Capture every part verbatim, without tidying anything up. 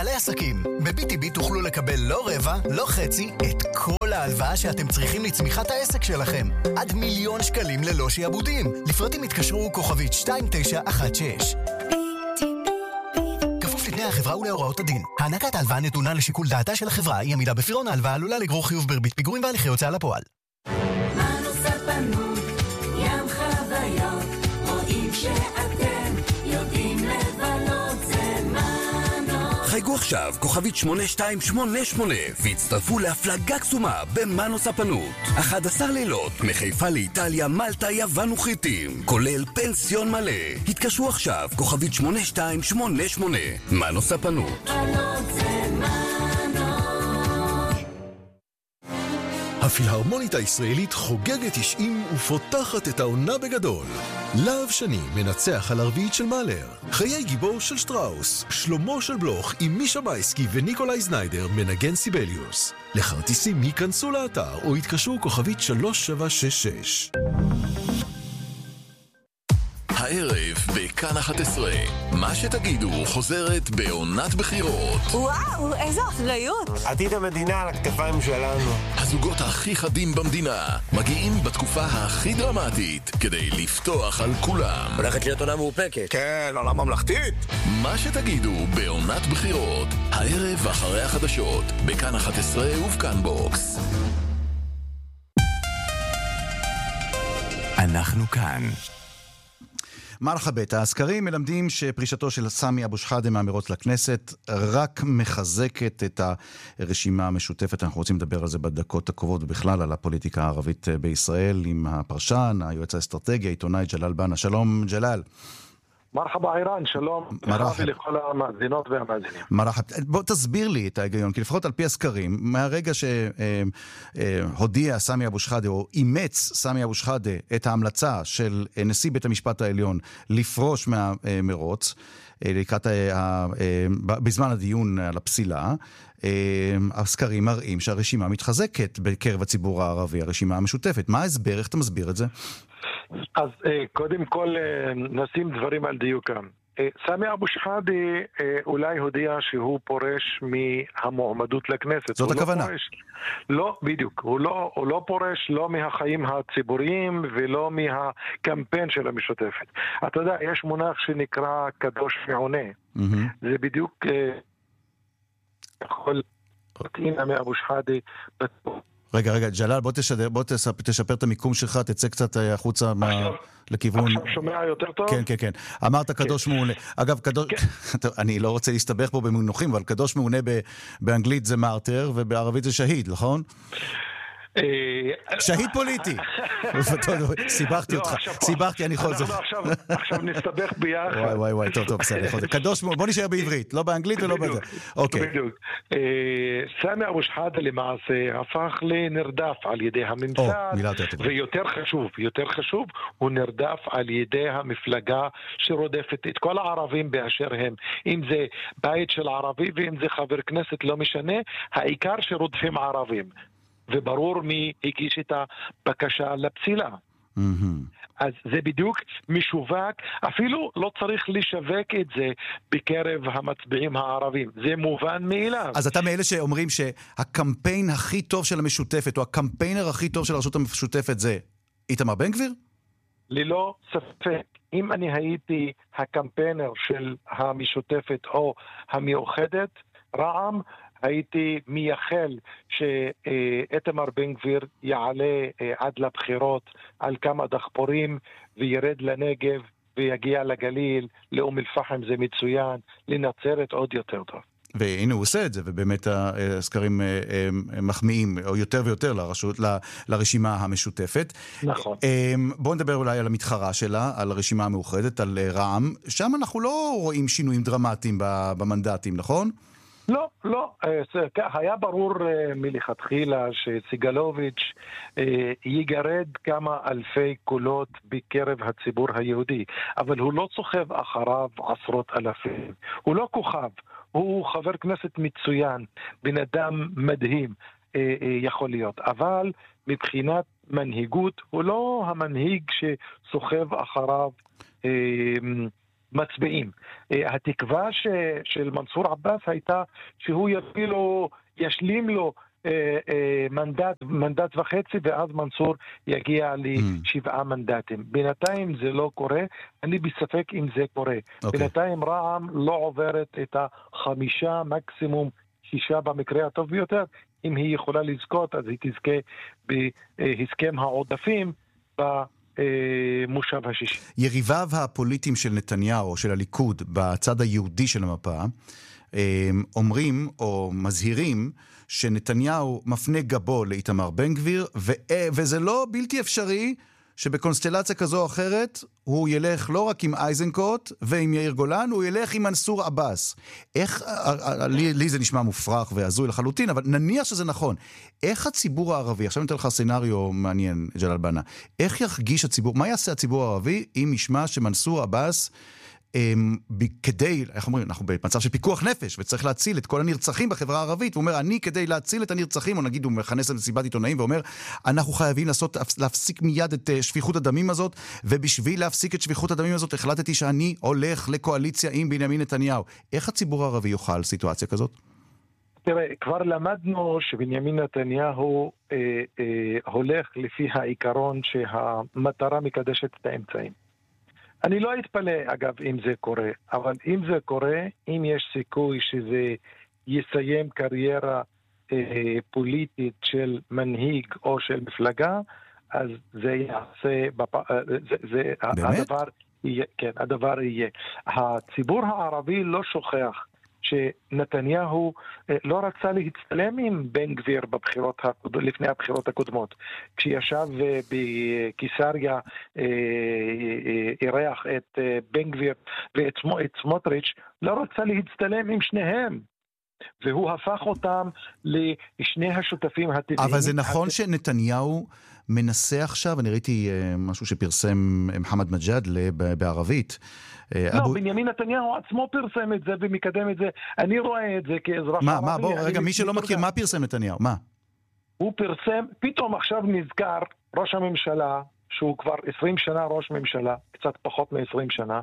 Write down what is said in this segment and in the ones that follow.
בעלי עסקים, ב-בי טי בי תוכלו לקבל לא רבע, לא חצי, את כל ההלוואה שאתם צריכים לצמיחת העסק שלכם. עד מיליון שקלים ללא שיעבודים. לפרטים התקשרו כוכבית שתיים תשע אחת שש. כפוף לתנאי החברה ולהוראות הדין. הענקת ההלוואה נתונה לשיקול דעתה של החברה. היא עמידה בפירעון ההלוואה עלולה לגרור חיוב בריבית פיגורים והליכי הוצאה לפועל. מנו ספנות, ים חוויות, רואים שאתם יודעים לבלות, זה מנו. חייגו עכשיו כוכבית שמונה שתיים שמונה שמונה והצטרפו להפלגה קסומה במנו ספנות. אחד עשר לילות מחיפה לאיטליה, מלטה, יוון וחיטים, כולל פנסיון מלא. התקשרו עכשיו כוכבית שמונה שתיים שמונה שמונה. מנו ספנות. בלות זה מנו. הפילהרמונית הישראלית חוגגת תשעים ופותחת את העונה בגדול. להב שני מנצח על הרביעית של מאלר. חיי גיבור של שטראוס. שלמה של בלוך עם מישה בייסקי וניקולאי זניידר מנגן סיבליוס. לכרטיסים היכנסו לאתר או התקשרו כוכבית שלוש שבע שש שש. הערב בכאן אחת עשרה, מה שתגידו חוזרת בעונת בחירות. וואו, איזו אחריות. עתיד המדינה על הכתפיים שלנו. הזוגות הכי חדים במדינה מגיעים בתקופה הכי דרמטית כדי לפתוח על כולם. הולכת להיות עונה מאופקת. כן, עונה ממלכתית. מה שתגידו בעונת בחירות, הערב אחרי החדשות, בכאן אחת עשרה ובכאן בוקס. אנחנו כאן. מרחבת, הסקרים מלמדים שפרישתו של סמי אבו שחאדה מהמרוץ לכנסת רק מחזקת את הרשימה המשותפת. אנחנו רוצים לדבר על זה בדקות הקרובות ובכלל על הפוליטיקה הערבית בישראל עם הפרשן, היועץ האסטרטגי, העיתונאי ג'לאל בנה. שלום ג'לאל. מרחבה איראן, שלום מרחב. לכל המאזינות והמאזינים. מרחב. בוא תסביר לי את ההיגיון, כי לפחות על פי הסקרים, מהרגע שהודיע סמי אבו שחאדה, או אימץ סמי אבו שחאדה את ההמלצה של נשיא בית המשפט העליון לפרוש מהמרוץ, לקראת בזמן הדיון על הפסילה, הסקרים מראים שהרשימה מתחזקת בקרב הציבור הערבי, הרשימה המשותפת. מה ההסבר? איך אתה מסביר את זה? אז קודם כל נשים דברים על דיוקם. סמי אבו שחאדה אולי הודיע שהוא פורש מהמועמדות לכנסת. זאת הכוונה. לא, לא, בדיוק. הוא לא, הוא לא פורש לא מהחיים הציבוריים ולא מהקמפיין של המשותפת. אתה יודע, יש מונח שנקרא קדוש מעונה. Mm-hmm. זה בדיוק יכול להתאים סמי אבו שחאדה בטוח. רגע, רגע, ג'לאל, בוא תשדר, בוא תשפר את המיקום שלך, תצא קצת החוצה לכיוון... עכשיו שומע יותר טוב? כן, כן, כן. אמרת קדוש מעונה. אגב, קדוש... אני לא רוצה להסתבך פה במונחים, אבל קדוש מעונה באנגלית זה מרטר, ובערבית זה שהיד, נכון? שהיד פוליטי. סיבכתי אותך, סיבכתי, אני חוזר. עכשיו נסתבך ביחד. וואי וואי וואי, טוב טוב, בסדר. קדוש, בוא נשאר בעברית, לא באנגלית ולא בזה. אוקיי. סמי אבו שחאדה למעשה הפך לנרדף על ידי הממסד, ויותר חשוב, יותר חשוב, הוא נרדף על ידי המפלגה שרודפת את כל הערבים באשר הם. אם זה בית של ערבי ואם זה חבר כנסת, לא משנה, העיקר שרודפים ערבים. וברור מי הגיש את הבקשה לפסילה. אז זה בדיוק משווק, אפילו לא צריך לשווק את זה בקרב המצביעים הערבים, זה מובן מאליו. אז אתה מאלה שאומרים שהקמפיין הכי טוב של המשותפת, או הקמפיינר הכי טוב של הרשות המשותפת זה איתמר בן גביר? ללא ספק. אם אני הייתי הקמפיינר של המשותפת או המאוחדת, רע"מ, הייתי מייחל שאיתמר בן גביר יעלה עד לבחירות על כמה דחפורים וירד לנגב ויגיע לגליל, לאום אל-פחם זה מצוין, לנצרת עוד יותר טוב. והנה הוא עושה את זה, ובאמת הסקרים מחמיאים יותר ויותר לרשות, לרשימה המשותפת. נכון. בואו נדבר אולי על המתחרה שלה, על הרשימה המאוחדת, על רע"מ. שם אנחנו לא רואים שינויים דרמטיים במנדטים, נכון? לא, לא. היה ברור מלכתחילה שסיגלוביץ' יגרד כמה אלפי קולות בקרב הציבור היהודי, אבל הוא לא סוחב אחריו עשרות אלפים. הוא לא כוכב, הוא חבר כנסת מצוין, בן אדם מדהים יכול להיות, אבל מבחינת מנהיגות הוא לא המנהיג שסוחב אחריו מצביעים. התקווה ש, של מנסור עבאס הייתה שהוא יביא לו, ישלים לו מנדט, מנדט וחצי, ואז מנסור יגיע לשבעה מנדטים. בינתיים זה לא קורה, אני בספק אם זה קורה. Okay. בינתיים רע"מ לא עוברת את החמישה, מקסימום שישה במקרה הטוב ביותר. אם היא יכולה לזכות, אז היא תזכה בהסכם העודפים במושב השישי. יריביו הפוליטיים של נתניהו, של הליכוד, בצד היהודי של המפה, אומרים או מזהירים שנתניהו מפנה גבו לאיתמר בן גביר, ו- וזה לא בלתי אפשרי שבקונסטלציה כזו או אחרת הוא ילך לא רק עם אייזנקוט ועם יאיר גולן, הוא ילך עם מנסור עבאס. איך, לי, לי זה נשמע מופרך והזוי לחלוטין, אבל נניח שזה נכון. איך הציבור הערבי, עכשיו נתן לך סצנריו מעניין, ג'לאל בנה, איך ירגיש הציבור, מה יעשה הציבור הערבי אם ישמע שמנסור עבאס כדי, איך אומרים, אנחנו במצב של פיקוח נפש, וצריך להציל את כל הנרצחים בחברה הערבית, הוא אומר, אני כדי להציל את הנרצחים, או נגיד, הוא מכנס למסיבת עיתונאים, ואומר, אנחנו חייבים לעשות, להפסיק מיד את שפיכות הדמים הזאת, ובשביל להפסיק את שפיכות הדמים הזאת, החלטתי שאני הולך לקואליציה עם בנימין נתניהו. איך הציבור הערבי יוכל סיטואציה כזאת? תראה, כבר למדנו שבנימין נתניהו אה, אה, הולך לפי העיקרון שהמטרה מקדשת את האמצעים. אני לא אתפלא, אגב, אם זה קורה, אבל אם זה קורה, אם יש סיכוי שזה יסיים קריירה אה, פוליטית של מנהיג או של מפלגה, אז זה יעשה, בפ... זה, זה הדבר יהיה, כן, הדבר יהיה. הציבור הערבי לא שוכח שנתניהו לא רצה להצטלם עם בן גביר בבחירות, לפני הבחירות הקודמות. כשישב בקיסריה, אירח את בן גביר ואת סמוטריץ', לא רצה להצטלם עם שניהם. והוא הפך אותם לשני השותפים הטבעיים. אבל זה נכון שנתניהו מנסה עכשיו, אני ראיתי משהו שפרסם מוחמד מג'אדלה בערבית. לא, בנימין נתניהו עצמו פרסם את זה ומקדם את זה. אני רואה את זה כאזרח ערבי. מה, מה, בוא, רגע, מי שלא מכיר, מה פרסם נתניהו? מה? הוא פרסם, פתאום עכשיו נזכר ראש הממשלה, שהוא כבר עשרים שנה ראש ממשלה, קצת פחות מ-עשרים שנה,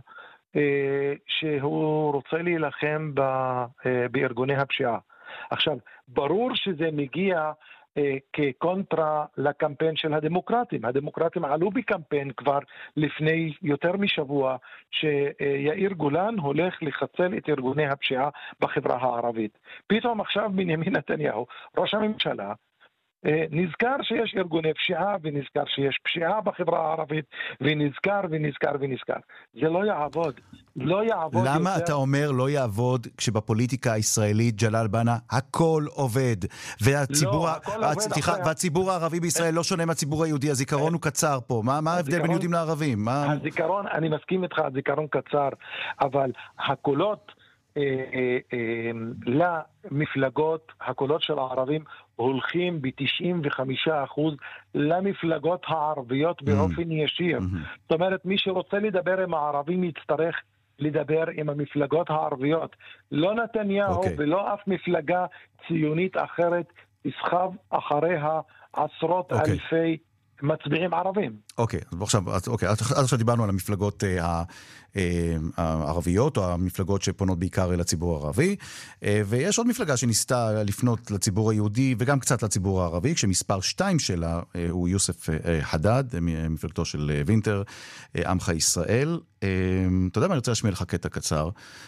שהוא רוצה להילחם בארגוני הפשיעה. עכשיו, ברור שזה מגיע כקונטרה לקמפיין של הדמוקרטים. הדמוקרטים עלו בקמפיין כבר לפני יותר משבוע שיאיר גולן הולך לחסל את ארגוני הפשיעה בחברה הערבית. פתאום עכשיו בנימין נתניהו, ראש הממשלה, נזכר שיש ארגוני פשיעה ונזכר שיש פשיעה בחברה הערבית ונזכר ונזכר ונזכר. זה לא יעבוד. לא יעבוד. למה יותר... אתה אומר לא יעבוד כשבפוליטיקה הישראלית, ג'לאל בנה, הכל עובד? והציבור, לא, הכל עובד סליחה, אחרי... והציבור הערבי בישראל לא שונה מהציבור היהודי, הזיכרון הוא קצר פה. מה, מה ההבדל בין יהודים לערבים? מה... הזיכרון, אני מסכים איתך, הזיכרון קצר, אבל הקולות אה, אה, אה, למפלגות, הקולות של הערבים הולכים ב-תשעים וחמישה אחוז למפלגות הערביות באופן ישיר. זאת אומרת, מי שרוצה לדבר עם הערבים יצטרך לדבר עם המפלגות הערביות. לא נתניהו ולא אף מפלגה ציונית אחרת תסחב אחריה עשרות אלפי מצביעים ערבים. אוקיי, עכשיו, אוקיי, עד עכשיו דיברנו על המפלגות הערביות, או המפלגות שפונות בעיקר לציבור הערבי, ויש עוד מפלגה שניסתה לפנות לציבור היהודי, וגם קצת לציבור הערבי, כשמספר שתיים שלה הוא יוסף חדד, מפלגתו של וינטר, עמך ישראל. אתה יודע מה, אני רוצה להשמיע לך קטע קצר,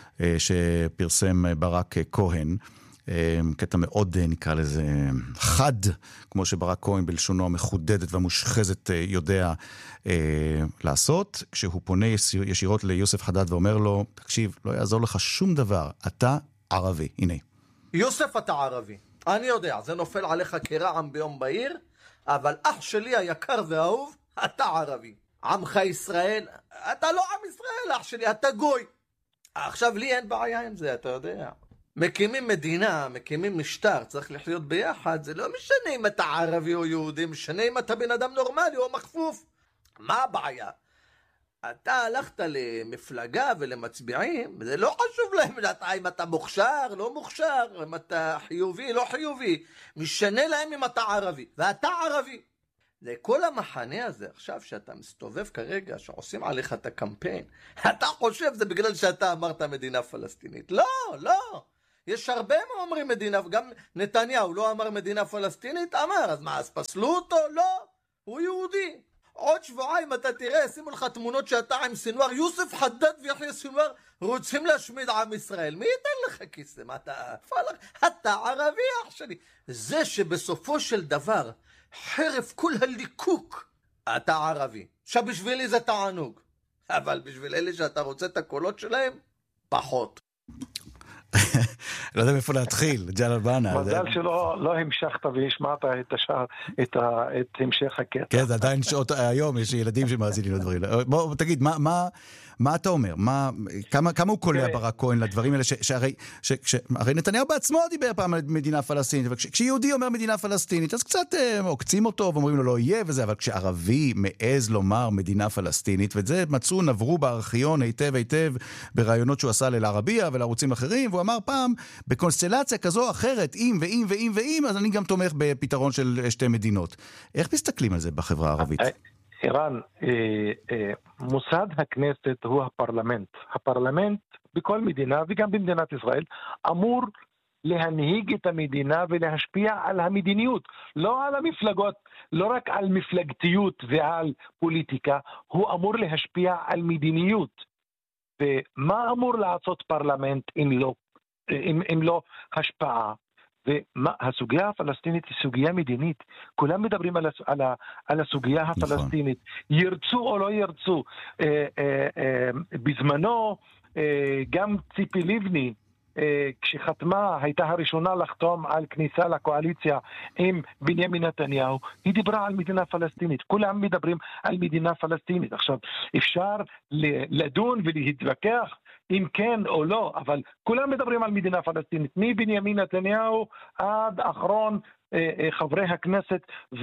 שפרסם ברק כהן, קטע מאוד נקרא לזה חד, כמו שברק כהן בלשונו המחודדת והמושחזת יודע אה, לעשות, כשהוא פונה ישירות ליוסף חדד ואומר לו, תקשיב, לא יעזור לך שום דבר, אתה ערבי. הנה. יוסף, אתה ערבי. אני יודע, זה נופל עליך כרעם ביום בהיר, אבל אח שלי היקר והאהוב, אתה ערבי. עמך ישראל, אתה לא עם ישראל, אח שלי, אתה גוי. עכשיו לי אין בעיה עם זה, אתה יודע. מקימים מדינה, מקימים משטר, צריך לחיות ביחד, זה לא משנה אם אתה ערבי או יהודי, משנה אם אתה בן אדם נורמלי או מחפוף. מה הבעיה? אתה הלכת למפלגה ולמצביעים, זה לא חשוב להם אם אתה מוכשר, לא מוכשר, אם אתה חיובי, לא חיובי, משנה להם אם אתה ערבי, ואתה ערבי. לכל המחנה הזה, עכשיו שאתה מסתובב כרגע, שעושים עליך את הקמפיין, אתה חושב זה בגלל שאתה אמרת מדינה פלסטינית. לא, לא. יש הרבה מאומרים מדינה, גם נתניהו לא אמר מדינה פלסטינית, אמר, אז מה, אז פסלו אותו? לא, הוא יהודי. עוד שבועיים אתה תראה, שימו לך תמונות שאתה עם סינואר, יוסף חדד ויחיה סינואר רוצים להשמיד עם ישראל. מי ייתן לך כיסא? מה אתה פלח? אתה ערבי אח שלי. זה שבסופו של דבר, חרף כל הליקוק, אתה ערבי. שבשבילי זה תענוג. אבל בשביל אלה שאתה רוצה את הקולות שלהם, פחות. לא יודע מאיפה להתחיל, ג'לאל בנה. מזל שלא לא המשכת והשמעת את השאר, את, ה, את המשך הקטע. כן, זה עדיין שעות, היום יש ילדים שמאזינים לדברים. בוא, תגיד, מה, מה, מה אתה אומר? מה, כמה, כמה הוא קולע ברק כהן לדברים האלה, ש, שהרי, ש, ש, הרי נתניהו בעצמו דיבר פעם על מדינה פלסטינית, וכשיהודי אומר מדינה פלסטינית, אז קצת עוקצים אותו ואומרים לו לא יהיה וזה, אבל כשערבי מעז לומר מדינה פלסטינית, ואת זה מצאו, נברו בארכיון היטב היטב ברעיונות שהוא עשה לאל-ערבייה ולערוצים אחרים, והוא אמר פעם, בקונסטלציה כזו או אחרת, אם ואם ואם ואם, אז אני גם תומך בפתרון של שתי מדינות. איך מסתכלים על זה בחברה הערבית? איראן, מוסד הכנסת הוא הפרלמנט. הפרלמנט בכל מדינה וגם במדינת ישראל אמור להנהיג את המדינה ולהשפיע על המדיניות, לא על המפלגות, לא רק על מפלגתיות ועל פוליטיקה, הוא אמור להשפיע על מדיניות. ומה אמור לעשות פרלמנט אם לא, אם, אם לא השפעה? והסוגיה הפלסטינית היא סוגיה מדינית. כולם מדברים על, על, על הסוגיה הפלסטינית. נכון. ירצו או לא ירצו. אה, אה, אה, בזמנו, אה, גם ציפי לבני, אה, כשחתמה, הייתה הראשונה לחתום על כניסה לקואליציה עם בנימין נתניהו, היא דיברה על מדינה פלסטינית. כולם מדברים על מדינה פלסטינית. עכשיו, אפשר לדון ולהתווכח אם כן או לא, אבל כולם מדברים על מדינה פלסטינית, מבנימין נתניהו עד אחרון חברי הכנסת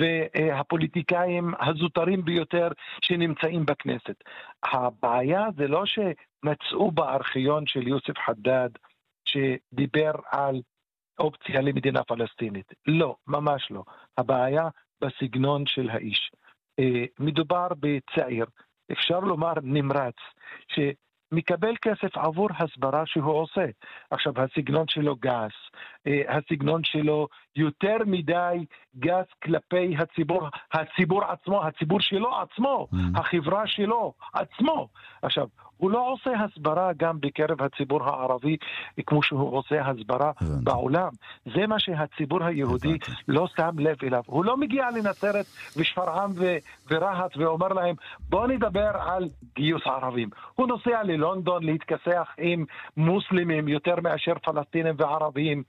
והפוליטיקאים הזוטרים ביותר שנמצאים בכנסת. הבעיה זה לא שמצאו בארכיון של יוסף חדד שדיבר על אופציה למדינה פלסטינית. לא, ממש לא. הבעיה בסגנון של האיש. מדובר בצעיר, אפשר לומר נמרץ, ש... מקבל כסף עבור הסברה שהוא עושה. עכשיו, הסגנון שלו גס, הסגנון שלו יותר מדי גס כלפי הציבור, הציבור עצמו, הציבור שלו עצמו, mm. החברה שלו עצמו. עכשיו, הוא לא עושה הסברה גם בקרב הציבור הערבי כמו שהוא עושה הסברה הבנתי. בעולם. זה מה שהציבור היהודי הבנתי. לא שם לב אליו. הוא לא מגיע לנצרת ושפרעם ו- ורהט ואומר להם בוא נדבר על גיוס ערבים. הוא נוסע ללונדון להתכסח עם מוסלמים יותר מאשר פלסטינים וערבים,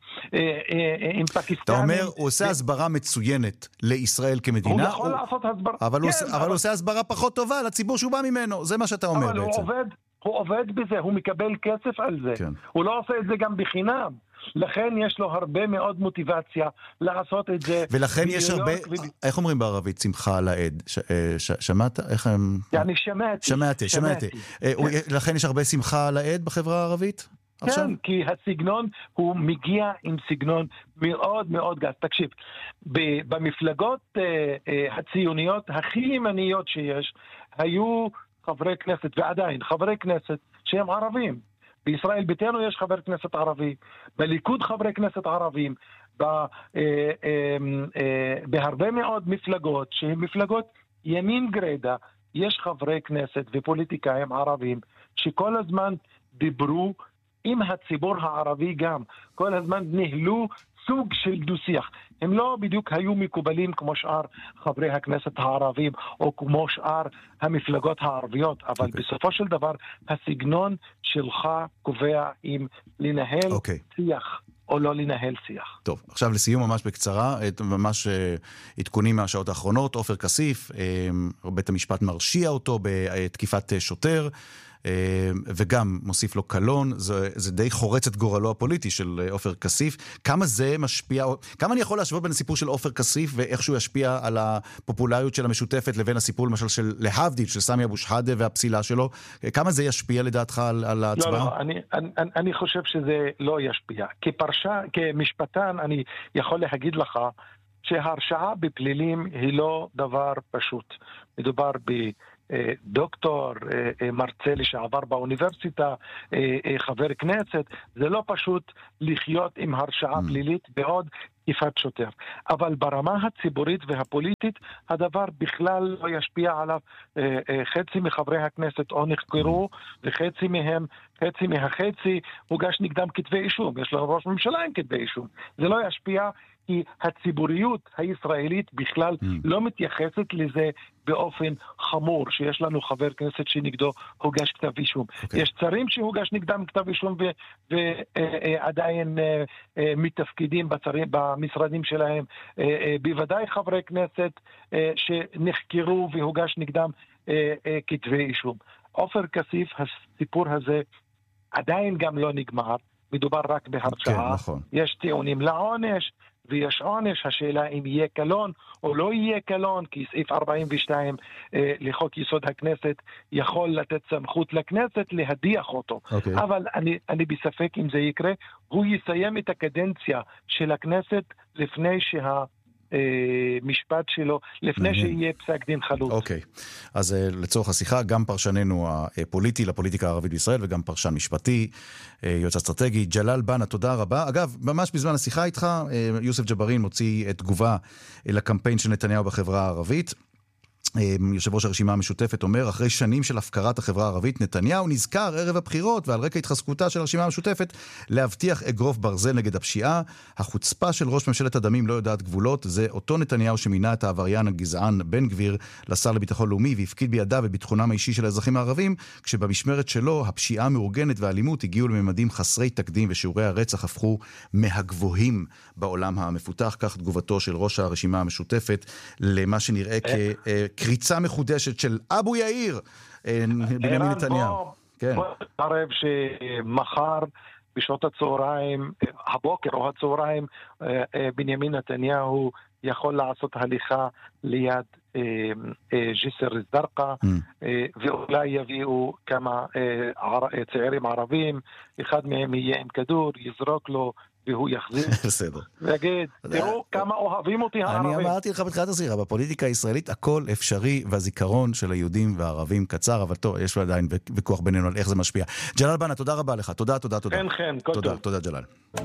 עם פקיסטנים. אתה אומר, הוא עושה ו... הסברה מצוינת לישראל כמדינה. הוא יכול הוא... לעשות הסברה. אבל, כן, הוא... אבל... אבל הוא עושה הסברה פחות טובה לציבור שהוא בא ממנו. זה מה שאתה אומר אבל בעצם. הוא עובד, הוא עובד בזה, הוא מקבל כסף על זה. כן. הוא לא עושה את זה גם בחינם. לכן יש לו הרבה מאוד מוטיבציה לעשות את זה. ולכן יש הרבה, ו... איך אומרים בערבית, שמחה על העד? ש... ש... שמעת? איך הם... אני שמעתי. שמעתי, שמעתי. שמעתי. לכן יש הרבה שמחה על העד בחברה הערבית? כן, עכשיו? כי הסגנון הוא מגיע עם סגנון מאוד מאוד גס. תקשיב, במפלגות uh, uh, הציוניות הכי ימניות שיש, היו חברי כנסת, ועדיין חברי כנסת שהם ערבים. בישראל ביתנו יש חבר כנסת ערבי, בליכוד חברי כנסת ערבים, ב, אה, אה, אה, בהרבה מאוד מפלגות שהן מפלגות ימין גרידה, יש חברי כנסת ופוליטיקאים ערבים שכל הזמן דיברו עם הציבור הערבי גם, כל הזמן ניהלו סוג של דו-שיח. הם לא בדיוק היו מקובלים כמו שאר חברי הכנסת הערבים או כמו שאר המפלגות הערביות, אבל okay. בסופו של דבר הסגנון שלך קובע אם לנהל okay. שיח או לא לנהל שיח. טוב, עכשיו לסיום ממש בקצרה, ממש עדכונים מהשעות האחרונות, עופר כסיף, בית המשפט מרשיע אותו בתקיפת שוטר, וגם מוסיף לו קלון. זה, זה די חורץ את גורלו הפוליטי של עופר כסיף. כמה זה משפיע, כמה אני יכול להשוות בין הסיפור של עופר כסיף ואיך שהוא ישפיע על הפופולריות של המשותפת לבין הסיפור למשל של להבדיל של סמי אבו שחאדה והפסילה שלו? כמה זה ישפיע לדעתך על, על ההצבעה? לא, לא, אני, אני, אני חושב שזה לא ישפיע. כפרשה, כמשפטן אני יכול להגיד לך שהרשעה בפלילים היא לא דבר פשוט. מדובר בדוקטור, מרצה לשעבר באוניברסיטה, חבר כנסת, זה לא פשוט לחיות עם הרשעה פלילית בעוד תקיפת שוטר. אבל ברמה הציבורית והפוליטית הדבר בכלל לא ישפיע עליו. חצי מחברי הכנסת או נחקרו, וחצי מהם, חצי מהחצי, הוגש נגדם כתבי אישום. יש לנו ראש ממשלה עם כתבי אישום. זה לא ישפיע כי הציבוריות הישראלית בכלל mm. לא מתייחסת לזה באופן חמור, שיש לנו חבר כנסת שנגדו הוגש כתב אישום. Okay. יש שרים שהוגש נגדם כתב אישום ועדיין מתפקידים בצרים, במשרדים שלהם, בוודאי חברי כנסת שנחקרו והוגש נגדם כתבי אישום. עופר כסיף, הסיפור הזה עדיין גם לא נגמר, מדובר רק בהרשעה. כן, נכון. יש טיעונים לעונש, ויש עונש, השאלה אם יהיה קלון או לא יהיה קלון, כי סעיף ארבעים ושתיים אה, לחוק יסוד הכנסת יכול לתת סמכות לכנסת להדיח אותו. Okay. אבל אני, אני בספק אם זה יקרה. הוא יסיים את הקדנציה של הכנסת לפני שה... משפט שלו, לפני שיהיה פסק דין חלוט. אוקיי, אז לצורך השיחה, גם פרשננו הפוליטי לפוליטיקה הערבית בישראל, וגם פרשן משפטי, יועץ אסטרטגי, ג'לאל בנה, תודה רבה. אגב, ממש בזמן השיחה איתך, יוסף ג'בארין מוציא תגובה לקמפיין של נתניהו בחברה הערבית. יושב ראש הרשימה המשותפת אומר, אחרי שנים של הפקרת החברה הערבית, נתניהו נזכר ערב הבחירות ועל רקע התחזקותה של הרשימה המשותפת להבטיח אגרוף ברזל נגד הפשיעה. החוצפה של ראש ממשלת הדמים לא יודעת גבולות. זה אותו נתניהו שמינה את העבריין הגזען בן גביר לשר לביטחון לאומי והפקיד בידיו את ביטחונם האישי של האזרחים הערבים, כשבמשמרת שלו הפשיעה המאורגנת והאלימות הגיעו לממדים חסרי תקדים ושיעורי הרצח הפכו מהגבוהים בעולם המפותח. כך תגובתו של ראש הרשימה המשותפת למה שנראה כקריצה מחודשת של אבו יאיר, בנימין נתניהו. בוא נתערב שמחר בשעות הצהריים, הבוקר או הצהריים, בנימין נתניהו יכול לעשות הליכה ליד ג'סר א-זרקא, ואולי יביאו כמה צעירים ערבים, אחד מהם יהיה עם כדור, יזרוק לו והוא יחזיר. בסדר. ויגיד, תראו כמה אוהבים אותי הערבים. אני אמרתי לך בתחילת השיחה, בפוליטיקה הישראלית הכל אפשרי, והזיכרון של היהודים והערבים קצר, אבל טוב, יש עדיין ויכוח בינינו על איך זה משפיע. ג'לאל בנה, תודה רבה לך. תודה, תודה, תודה. כן, כן, כל טוב. תודה, תודה, ג'לאל.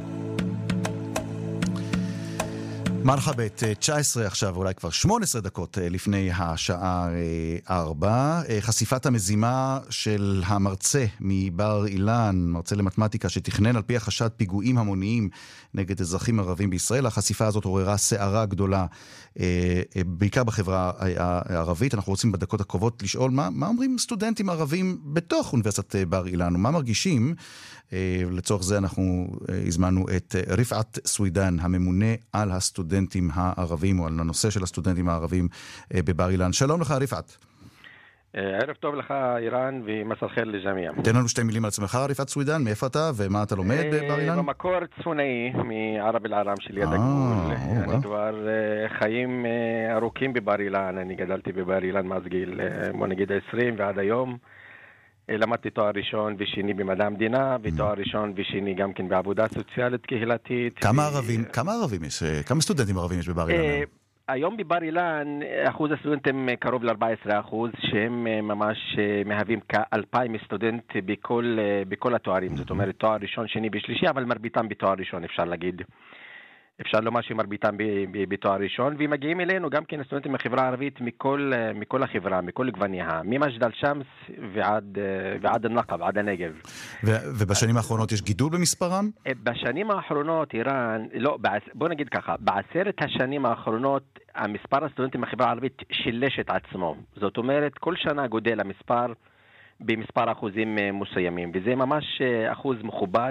מרחבת, תשע עשרה עכשיו, אולי כבר שמונה עשרה דקות לפני השעה ארבע. חשיפת המזימה של המרצה מבר אילן, מרצה למתמטיקה, שתכנן על פי החשד פיגועים המוניים נגד אזרחים ערבים בישראל. החשיפה הזאת עוררה סערה גדולה, בעיקר בחברה הערבית. אנחנו רוצים בדקות הקרובות לשאול מה, מה אומרים סטודנטים ערבים בתוך אוניברסיטת בר אילן, ומה מרגישים. לצורך זה אנחנו הזמנו את רפעת סווידן, הממונה על הסטודנטים הערבים, או על הנושא של הסטודנטים הערבים בבר אילן. שלום לך רפעת. ערב טוב לך איראן ומסר חיר לג'מיע. תן לנו שתי מילים על עצמך רפעת סווידן, מאיפה אתה ומה אתה לומד בבר אילן? במקור צפונאי, מערב אל-ערם של יד הגבול. אני כבר חיים ארוכים בבר אילן, אני גדלתי בבר אילן מאז גיל, בוא נגיד עשרים ועד היום. למדתי תואר ראשון ושני במדע המדינה, ותואר ראשון ושני גם כן בעבודה סוציאלית קהילתית. כמה ערבים, כמה ערבים יש, כמה סטודנטים ערבים יש בבר אילן? היום בבר אילן, אחוז הסטודנטים קרוב ל-ארבעה עשר אחוז, שהם ממש מהווים כ-אלפיים סטודנט בכל, בכל התוארים. זאת אומרת, תואר ראשון, שני בשלישי, אבל מרביתם בתואר ראשון, אפשר להגיד. אפשר לומר שמרביתם בתואר ראשון, ומגיעים אלינו גם כן סטודנטים מהחברה הערבית מכל, מכל החברה, מכל גווניה, ממג'דל שמס ועד, ועד הנקב, עד הנגב. ו- ובשנים האחרונות יש גידול במספרם? בשנים האחרונות, איראן, לא, בוא נגיד ככה, בעשרת השנים האחרונות, המספר הסטודנטים מהחברה הערבית שילש את עצמו. זאת אומרת, כל שנה גודל המספר במספר אחוזים מסוימים, וזה ממש אחוז מכובד,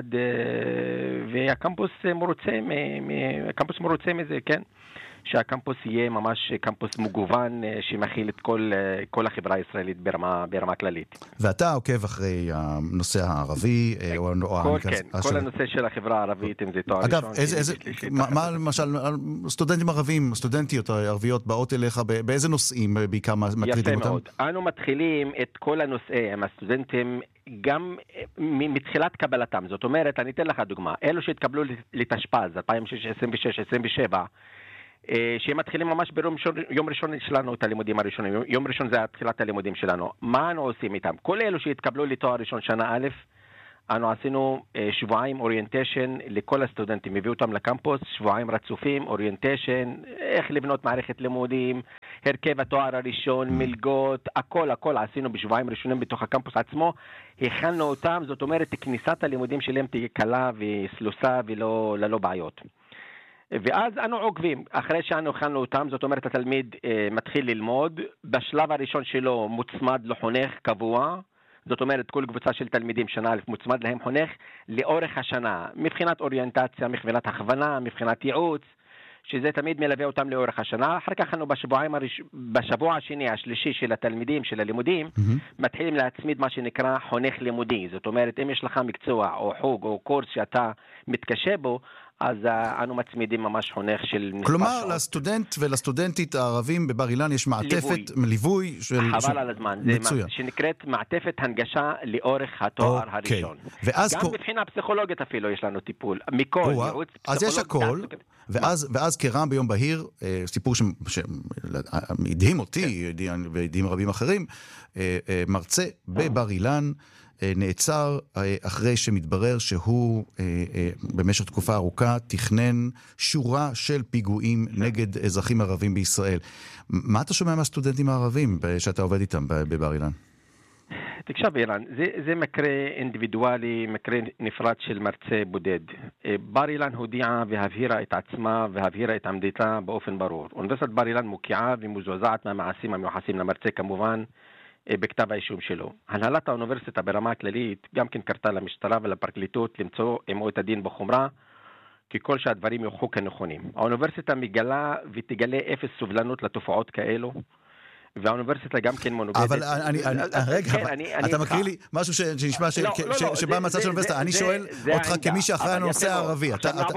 והקמפוס מרוצה, הקמפוס מרוצה מזה, כן? שהקמפוס יהיה ממש קמפוס מגוון שמכיל את כל, כל החברה הישראלית ברמה, ברמה כללית. ואתה עוקב אחרי הנושא הערבי? או, או כל, כן, כל השב... הנושא של החברה הערבית, אם זה תואר אגב, ראשון. אגב, איזה, איזה, מה, מה למשל, סטודנטים ערבים, סטודנטיות ערביות באות אליך, באיזה נושאים בעיקר מטרידים אותם? יפה מאוד. אנו מתחילים את כל הנושא עם הסטודנטים, גם מתחילת קבלתם. זאת אומרת, אני אתן לך דוגמה, אלו שהתקבלו לתשפ"ז, אלפיים עשרים ושש עשרים ושבע, שהם מתחילים ממש ביום יום ראשון שלנו את הלימודים הראשונים. יום ראשון זה התחילת הלימודים שלנו. מה אנו עושים איתם? כל אלו שהתקבלו לתואר ראשון שנה א', אנו עשינו שבועיים אוריינטיישן לכל הסטודנטים, הביאו אותם לקמפוס, שבועיים רצופים, אוריינטיישן, איך לבנות מערכת לימודים, הרכב התואר הראשון, מלגות, הכל, הכל עשינו בשבועיים ראשונים בתוך הקמפוס עצמו, הכנו אותם, זאת אומרת, כניסת הלימודים שלהם תהיה קלה וסלוסה ולא ללא בעיות. ואז אנו עוקבים, אחרי שאנו הכנו אותם, זאת אומרת, התלמיד אה, מתחיל ללמוד, בשלב הראשון שלו מוצמד לחונך קבוע, זאת אומרת, כל קבוצה של תלמידים שנה א' מוצמד להם חונך לאורך השנה, מבחינת אוריינטציה, מבחינת הכוונה, מבחינת ייעוץ, שזה תמיד מלווה אותם לאורך השנה. אחר כך אנו בשבועיים הראש... בשבוע השני, השלישי של התלמידים, של הלימודים, mm-hmm. מתחילים להצמיד מה שנקרא חונך לימודי. זאת אומרת, אם יש לך מקצוע או חוג או קורס שאתה מתקשה בו, אז אנו מצמידים ממש חונך של... כלומר, שעות. לסטודנט ולסטודנטית הערבים בבר אילן יש מעטפת, ליווי, ליווי של... חבל של... על הזמן, זה מה, שנקראת מעטפת הנגשה לאורך התואר okay. הראשון. ואז גם כל... מבחינה פסיכולוגית אפילו יש לנו טיפול. מכל או, ייעוץ פסיכולוגית. אז יש הכל, ואז, ואז כרם ביום בהיר, סיפור שמדהים אותי, והדהים רבים אחרים, מרצה בבר אילן, נעצר אחרי שמתברר שהוא במשך תקופה ארוכה תכנן שורה של פיגועים נגד אזרחים ערבים בישראל. מה אתה שומע מהסטודנטים הערבים שאתה עובד איתם בבר אילן? תקשב אילן, זה, זה מקרה אינדיבידואלי, מקרה נפרד של מרצה בודד. בר אילן הודיעה והבהירה את עצמה והבהירה את עמדתה באופן ברור. אוניברסיטת בר אילן מוקיעה ומזועזעת מהמעשים המיוחסים למרצה כמובן, בכתב האישום שלו. הנהלת האוניברסיטה ברמה הכללית גם כן קרתה למשטרה ולפרקליטות למצוא עמו את הדין בחומרה, ככל שהדברים יוכחו כנכונים. האוניברסיטה מגלה ותגלה אפס סובלנות לתופעות כאלו, והאוניברסיטה גם כן מונוגדת. אבל אני, רגע, אתה מקריא לי משהו שנשמע שבא מצד של האוניברסיטה. אני שואל אותך כמי שאחראי הנושא הערבי.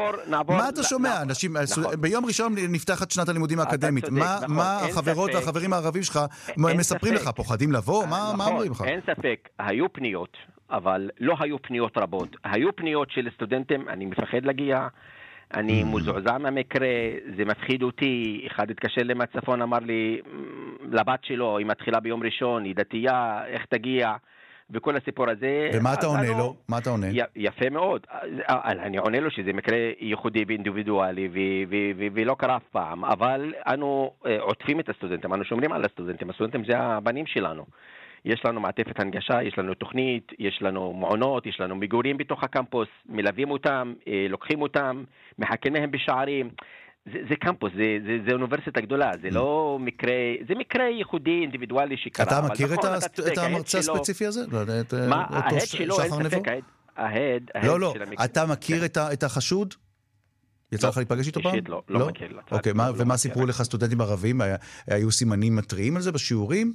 מה אתה שומע? ביום ראשון נפתחת שנת הלימודים האקדמית. מה החברות והחברים הערבים שלך מספרים לך? פוחדים לבוא? מה אומרים לך? אין ספק, היו פניות, אבל לא היו פניות רבות. היו פניות של סטודנטים, אני מפחד להגיע, אני מוזועזע מהמקרה, זה מפחיד אותי. אחד התקשר לי מהצפון, אמר לי, לבת שלו, היא מתחילה ביום ראשון, היא דתייה, איך תגיע, וכל הסיפור הזה. ומה אתה עונה לו? מה אתה עונה? יפה מאוד. אני עונה לו שזה מקרה ייחודי ואינדיבידואלי, ולא קרה אף פעם, אבל אנו עוטפים את הסטודנטים, אנו שומרים על הסטודנטים, הסטודנטים זה הבנים שלנו. יש לנו מעטפת הנגשה, יש לנו תוכנית, יש לנו מעונות, יש לנו מגורים בתוך הקמפוס, מלווים אותם, לוקחים אותם, מחכים מהם בשערים. זה, זה קמפוס, זה, זה, זה אוניברסיטה גדולה, זה לא מקרה, זה מקרה ייחודי, אינדיבידואלי שקרה. אתה מכיר את, נכון, את, את המרצה הספציפי הזה? מה, ההד שלו, אין ספק, ההד, ההד לא, לא, אתה מכיר את החשוד? יצא לך להיפגש איתו פעם? אישית לא, לא מכיר. אוקיי, ומה סיפרו לך סטודנטים ערבים? היו סימנים מטריים על זה בשיעורים?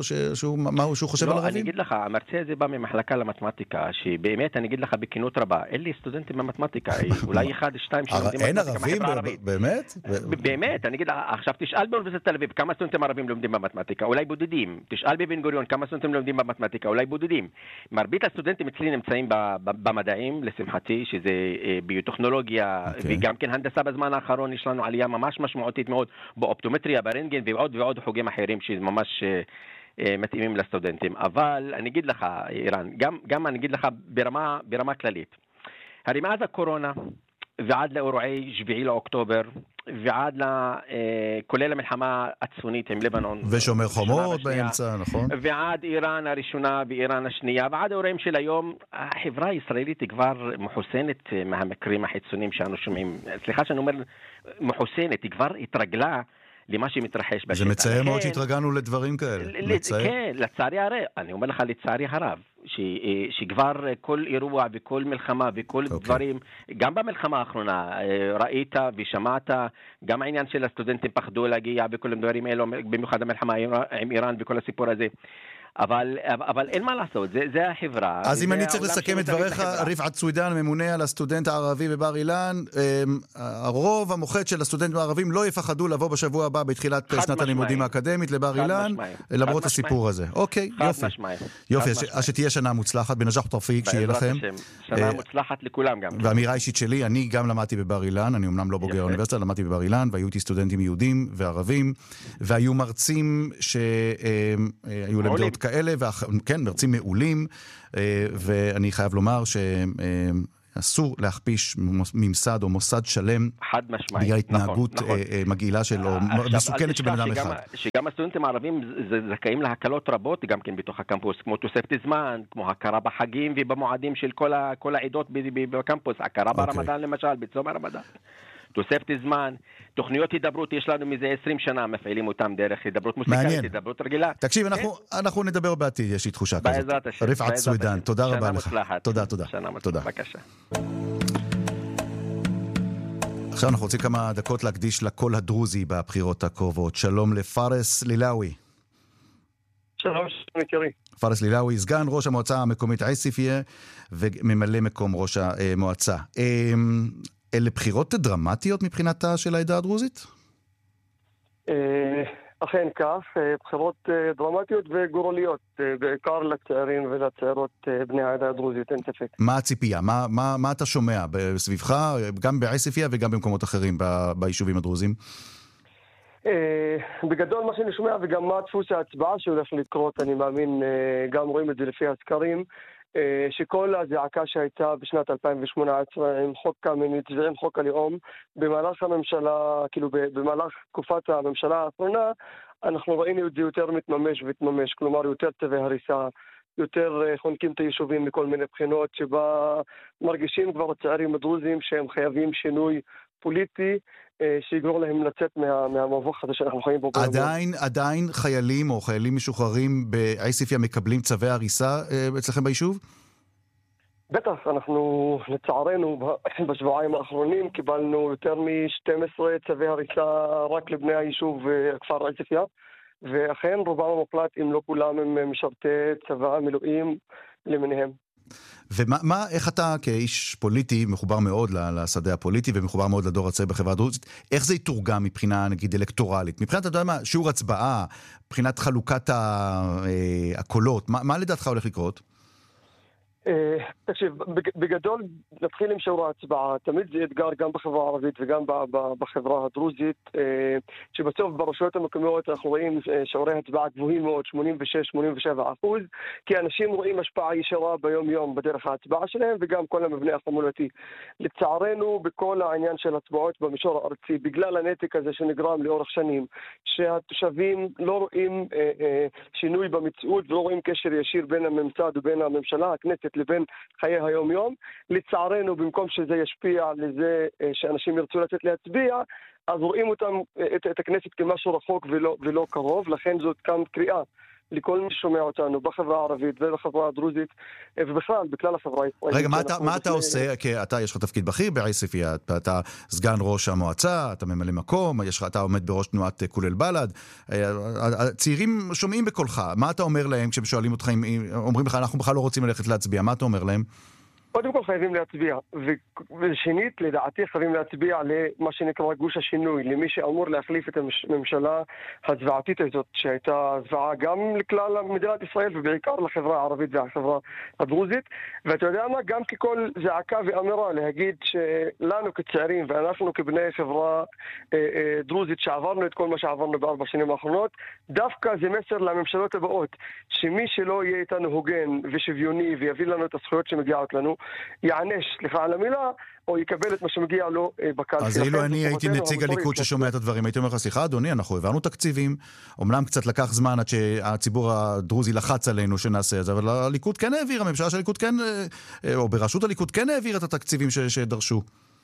מה שהוא חושב על ערבים? לא, אני אגיד לך, המרצה הזה בא ממחלקה למתמטיקה, שבאמת, אני אגיד לך בכנות רבה, אין לי סטודנטים במתמטיקה, אולי אחד, שתיים שלומדים מתמטיקה. אין ערבים? באמת? באמת, אני אגיד לך, עכשיו תשאל באוניברסיטת תל אביב, כמה סטודנטים ערבים לומדים במתמטיקה? אולי בודדים. תשאל בבן גוריון, כמה סטודנטים לומדים במתמטיקה? אולי בודדים. מרבית הסטודנטים אצלי נמצאים במדעים, לשמחתי, שזה ביוטכנולוגיה וגם הנדסה בזמן האחרון. יש לנו עלייה ממש משמעותית מאוד באופטומטריה, ברנטגן ועוד ועוד חוגים אחרים שממש אה, מתאימים לסטודנטים. אבל אני אגיד לך, אירן, גם, גם אני אגיד לך ברמה, ברמה כללית. הרי מאז הקורונה ועד לאירועי שביעי לאוקטובר ועד ל... אה, כולל המלחמה הצפונית עם לבנון. ושומר חומות באמצע, נכון? ועד איראן הראשונה ואיראן השנייה, ועד האירועים של היום, החברה הישראלית היא כבר מחוסנת מהמקרים החיצוניים שאנו שומעים. סליחה שאני אומר מחוסנת, היא כבר התרגלה למה שמתרחש בשטח. זה מצער מאוד שהתרגלנו לדברים כאלה. כן, לצערי הרב, אני אומר לך לצערי הרב, שכבר כל אירוע וכל מלחמה וכל דברים, גם במלחמה האחרונה, ראית ושמעת, גם העניין של הסטודנטים פחדו להגיע וכל הדברים האלו, במיוחד המלחמה עם איראן וכל הסיפור הזה. אבל, אבל אין מה לעשות, זה, זה החברה. אז אם אני צריך לסכם את דבריך, רפעת סוידן, ממונה על הסטודנט הערבי בבר אילן, הרוב המוחץ של הסטודנטים הערבים לא יפחדו לבוא בשבוע הבא בתחילת שנת הלימודים האקדמית לבר אילן, למרות הסיפור הזה. אוקיי, יופי. יופי, אז שתהיה שנה מוצלחת, בנג'ח תרפיק, שיהיה לכם. שנה מוצלחת לכולם גם. ואמירה אישית שלי, אני גם למדתי בבר אילן, אני אמנם לא בוגר האוניברסיטה, למדתי בבר אילן, והיו איתי סטודנטים יהודים וערבים, והיו מרצים שהיו להם דעות כאלה, וכן, מרצים מעולים, ואני חייב לומר שאסור להכפיש ממסד או מוסד שלם בגלל התנהגות מגעילה של, או מסוכנת של בן אדם אחד. שגם הסטודנטים הערבים זכאים להקלות רבות גם כן בתוך הקמפוס, כמו תוספת זמן, כמו הכרה בחגים ובמועדים של כל העדות בקמפוס, הכרה ברמדאן למשל, בצום הרמדאן. תוספת זמן, תוכניות הידברות, יש לנו מזה עשרים שנה, מפעילים אותם דרך הידברות מוסיקלית, הידברות רגילה. תקשיב, אנחנו נדבר בעתיד, יש לי תחושה כזאת. בעזרת השם. רפעת סוידן, תודה רבה לך. שנה מוצלחת. תודה, תודה. שנה מוצלחת, בבקשה. עכשיו אנחנו רוצים כמה דקות להקדיש לקול הדרוזי בבחירות הקרובות. שלום לפארס לילאווי. שלום, מכירי. פארס לילאווי, סגן ראש המועצה המקומית עסיפיה וממלא מקום ראש המועצה. אלה בחירות דרמטיות מבחינתה של העדה הדרוזית? אכן כך, בחירות דרמטיות וגורליות, בעיקר לצעירים ולצעירות בני העדה הדרוזית, אין ספק. מה הציפייה? מה, מה, מה אתה שומע בסביבך, גם בעסיפיה וגם במקומות אחרים ביישובים הדרוזים? בגדול מה שאני שומע וגם מה דפוס ההצבעה שהולך לקרות, אני מאמין, גם רואים את זה לפי הסקרים, שכל הזעקה שהייתה בשנת אלפיים שמונה עשרה עם חוק קמיניץ ועם חוק הלאום, במהלך הממשלה, כאילו במהלך תקופת הממשלה האחרונה, אנחנו ראינו את זה יותר מתממש והתממש, כלומר יותר צווי הריסה, יותר חונקים את היישובים מכל מיני בחינות, שבה מרגישים כבר הצעירים הדרוזים שהם חייבים שינוי פוליטי, שיגרור להם לצאת מה, מהמבוך הזה שאנחנו חיים בו. עדיין, עדיין חיילים או חיילים משוחררים בעסיפיה מקבלים צווי הריסה אצלכם ביישוב? בטח, אנחנו לצערנו בשבועיים האחרונים קיבלנו יותר מ-שתים עשרה צווי הריסה רק לבני היישוב הכפר עסיפיה, ואכן רובם המוחלט, אם לא כולם, הם משרתי צבא מילואים למיניהם. ומה, מה, איך אתה כאיש פוליטי מחובר מאוד לשדה הפוליטי ומחובר מאוד לדור הצעיר בחברה הדרוזית, איך זה יתורגם מבחינה נגיד אלקטורלית? מבחינת, אתה יודע מה, שיעור הצבעה, מבחינת חלוקת הקולות, מה, מה לדעתך הולך לקרות? תקשיב, בגדול נתחיל עם שיעור ההצבעה. תמיד זה אתגר גם בחברה הערבית וגם בחברה הדרוזית, שבסוף ברשויות המקומיות אנחנו רואים שיעורי הצבעה גבוהים מאוד, שמונים ושש שמונים ושבע אחוז, כי אנשים רואים השפעה ישירה ביום יום בדרך ההצבעה שלהם וגם כל המבנה החמולתי. לצערנו בכל העניין של הצבעות במישור הארצי, בגלל הנתק הזה שנגרם לאורך שנים, שהתושבים לא רואים שינוי במציאות ולא רואים קשר ישיר בין הממסד ובין הממשלה, הכנסת, לבין חיי היום-יום. לצערנו, במקום שזה ישפיע לזה שאנשים ירצו לצאת להצביע, אז רואים אותם, את, את הכנסת כמשהו רחוק ולא, ולא קרוב. לכן זאת כאן קריאה לכל מי ששומע אותנו בחברה הערבית ובחברה הדרוזית, ובכלל, בכלל החברה הישראלית. רגע, מה אתה, מה אתה עושה? כי אתה, יש לך תפקיד בכיר בעסיפיה, אתה סגן ראש המועצה, אתה ממלא מקום, יש לך, אתה עומד בראש תנועת כולל בל"ד. הצעירים שומעים בקולך, מה אתה אומר להם כשהם שואלים אותך, אומרים לך, אנחנו בכלל לא רוצים ללכת להצביע, מה אתה אומר להם? קודם כל חייבים להצביע, ושנית, לדעתי, חייבים להצביע למה שנקרא גוש השינוי, למי שאמור להחליף את הממשלה הזוועתית הזאת, שהייתה זוועה גם לכלל מדינת ישראל, ובעיקר לחברה הערבית והחברה הדרוזית. ואתה יודע מה? גם ככל זעקה ואמירה להגיד שלנו כצעירים, ואנחנו כבני חברה אה, אה, דרוזית שעברנו את כל מה שעברנו בארבע שנים האחרונות, דווקא זה מסר לממשלות הבאות, שמי שלא יהיה איתנו הוגן ושוויוני ויביא לנו את הזכויות שמגיעות לנו, יענש, סליחה על המילה, או יקבל את מה שמגיע לו בקלפי. אז אילו אני הייתי נציג הליכוד ששומע את הדברים, הייתי אומר לך, סליחה אדוני, אנחנו העברנו תקציבים, אומנם קצת לקח זמן עד שהציבור הדרוזי לחץ עלינו שנעשה את זה, אבל הליכוד כן העביר, הממשלה של הליכוד כן, או בראשות הליכוד כן העביר את התקציבים שדרשו.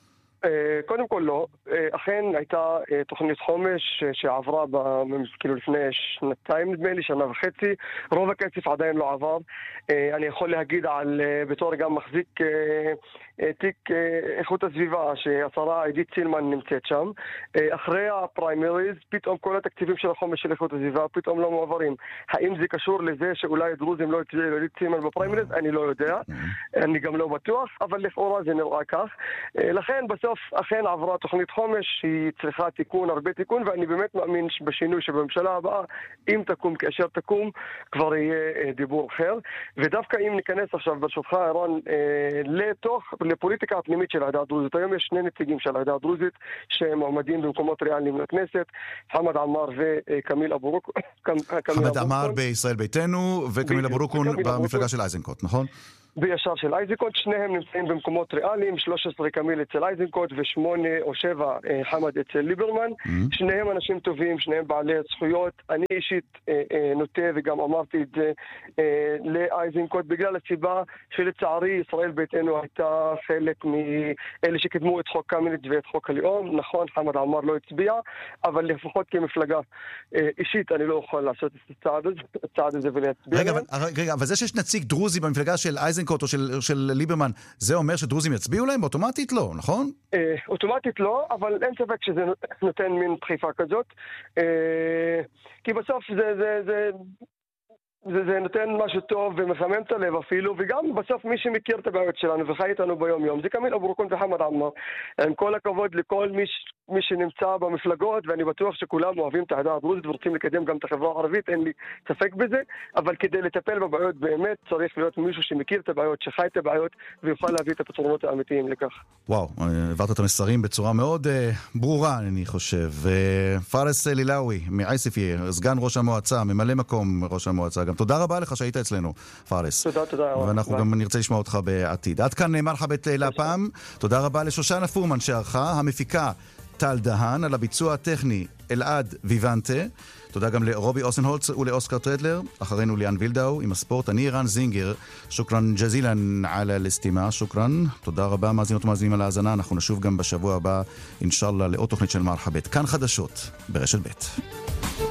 קודם כל לא, אכן הייתה תוכנית חומש שעברה כאילו לפני שנתיים נדמה לי, שנה וחצי, רוב הכסף עדיין לא עבר. אני יכול להגיד על, בתור גם מחזיק תיק איכות הסביבה, שהשרה עידית סילמן נמצאת שם, אחרי הפריימריז פתאום כל התקציבים של החומש של איכות הסביבה פתאום לא מועברים. האם זה קשור לזה שאולי דרוזים לא הצביעו לעידית סילמן בפריימריז? אני לא יודע, אני גם לא בטוח, אבל לכאורה זה נראה כך. לכן בסוף אכן עברה תוכנית חומש, היא צריכה תיקון, הרבה תיקון, ואני באמת מאמין בשינוי שבממשלה הבאה, אם תקום, כאשר תקום, כבר יהיה דיבור אחר. ודווקא אם ניכנס עכשיו ברשותך, אירון, לתוך, לפוליטיקה הפנימית של העדה הדרוזית. היום יש שני נציגים של העדה הדרוזית שהם מועמדים במקומות ריאליים לכנסת, חמד עמאר וקמיל אבו רוקון. חמד עמאר בישראל ביתנו וקמיל אבו רוקון במפלגה של איזנקוט, נכון? בישר של איזנקוט, שניהם נמצאים במקומות ריאליים, שלוש עשרה קמיל אצל איזנקוט ושמונה או שבע חמד אצל ליברמן. Mm-hmm. שניהם אנשים טובים, שניהם בעלי זכויות. אני אישית אה, אה, נוטה וגם אמרתי את זה אה, לאיזנקוט בגלל הסיבה שלצערי ישראל ביתנו הייתה חלק מאלה שקידמו את חוק קמיניץ ואת חוק הלאום. נכון, חמד עמאר לא הצביע, אבל לפחות כמפלגה אה, אישית אני לא יכול לעשות את הצעד הזה, הצעד הזה ולהצביע. רגע, אבל, רגע, אבל זה שיש נציג דרוזי במפלגה של איזנקוט או של, של ליברמן, זה אומר שדרוזים יצביעו להם? אוטומטית לא, נכון? אה, אוטומטית לא, אבל אין ספק שזה נותן מין דחיפה כזאת. אה, כי בסוף זה, זה, זה, זה, זה נותן משהו טוב ומחמם את הלב אפילו, וגם בסוף מי שמכיר את הבעיות שלנו וחי איתנו ביום יום, זה קמיל אבו רוקון וחמד עמאר. עם כל הכבוד לכל מי, מי שנמצא במפלגות, ואני בטוח שכולם אוהבים את העדה הדרוזית ורוצים לקדם גם את החברה הערבית, אין לי ספק בזה, אבל כדי לטפל בבעיות באמת צריך להיות מישהו שמכיר את הבעיות, שחי את הבעיות, ויוכל להביא את הפתרונות האמיתיים לכך. וואו, עברת את המסרים בצורה מאוד uh, ברורה, אני חושב. Uh, פארס לילאווי, מעסיפיה, סגן ראש המועצה, ממלא מקום ראש המועצה. גם תודה רבה לך שהיית אצלנו, פארס. תודה, תודה. ואנחנו גם נרצה לשמוע אותך בעתיד. עד כאן מרחבת להפעם. תודה רבה לשושנה פורמן שערכה, המפיקה טל דהן, על הביצוע הטכני אלעד ויבנטה. תודה גם לרובי אוסנהולץ ולאוסקר טרדלר. אחרינו ליאן וילדאו עם הספורט. אני אירן זינגר. שוקרן ג'זילן על הלסטימה. שוקרן. תודה רבה מאזינות ומאזינים על ההאזנה. אנחנו נשוב גם בשבוע הבא, אינשאללה, לעוד תוכנית של מרחבת. כאן חדשות ברשת ב'.